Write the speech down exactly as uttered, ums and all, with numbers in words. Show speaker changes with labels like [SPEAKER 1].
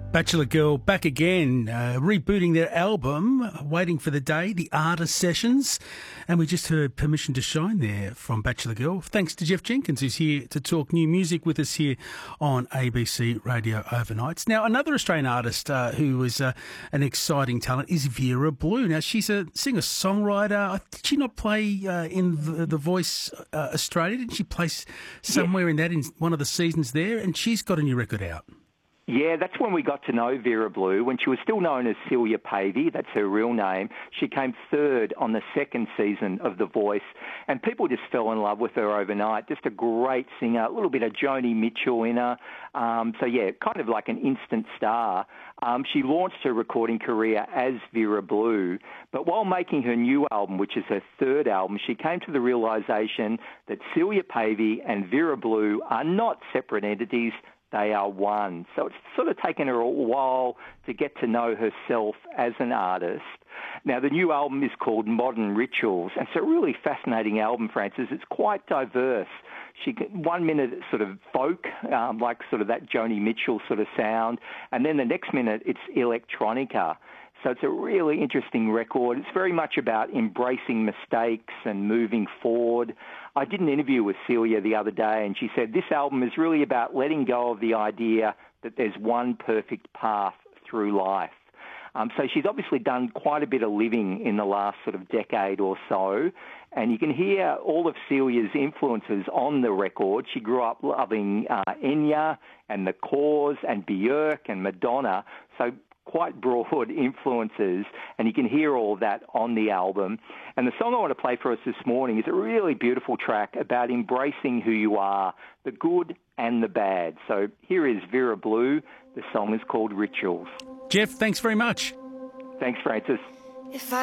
[SPEAKER 1] Bachelor Girl back again, uh, rebooting their album, Waiting for the Day, the Artist Sessions. And we just heard Permission to Shine there from Bachelor Girl. Thanks to Jeff Jenkins, who's here to talk new music with us here on A B C Radio Overnights. Now, another Australian artist uh, who is uh, an exciting talent is Vera Blue. Now, she's a singer-songwriter. Did she not play uh, in the, the Voice uh, Australia? Didn't she play somewhere yes. in that, in one of the seasons there? And she's got a new record out.
[SPEAKER 2] Yeah, that's when we got to know Vera Blue. When she was still known as Celia Pavey, that's her real name, she came third on the second season of The Voice, and people just fell in love with her overnight. Just a great singer, a little bit of Joni Mitchell in her. Um, so, yeah, kind of like an instant star. Um, she launched her recording career as Vera Blue, but while making her new album, which is her third album, she came to the realisation that Celia Pavey and Vera Blue are not separate entities. They are one. So it's sort of taken her a while to get to know herself as an artist. Now, the new album is called Modern Rituals, and it's a really fascinating album, Francis. It's quite diverse. She one minute it's sort of folk, um, like sort of that Joni Mitchell sort of sound, and then the next minute it's electronica. So it's a really interesting record. It's very much about embracing mistakes and moving forward. I did an interview with Celia the other day, and she said this album is really about letting go of the idea that there's one perfect path through life. Um, so she's obviously done quite a bit of living in the last sort of decade or so, and you can hear all of Celia's influences on the record. She grew up loving uh, Enya and The Cause and Björk and Madonna, so quite broad influences, and you can hear all of that on the album. And the song I want to play for us this morning is a really beautiful track about embracing who you are, the good and the bad. So here is Vera Blue. The song is called Rituals.
[SPEAKER 1] Jeff, thanks very much.
[SPEAKER 2] Thanks, Francis.
[SPEAKER 3] If I